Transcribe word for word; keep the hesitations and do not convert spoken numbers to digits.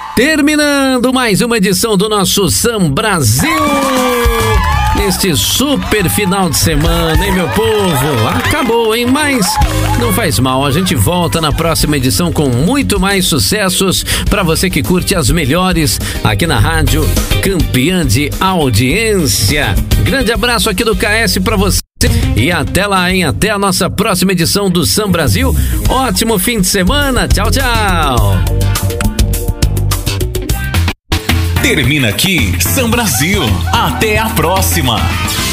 Terminando mais uma edição do nosso Sam Brasil, neste super final de semana, hein, meu povo? Acabou, hein? Mas não faz mal, a gente volta na próxima edição com muito mais sucessos para você que curte as melhores aqui na rádio campeã de audiência. Grande abraço aqui do K S para você. E até lá, hein? Até a nossa próxima edição do Sam Brasil. Ótimo fim de semana. Tchau, tchau. Termina aqui Sam Brasil. Até a próxima.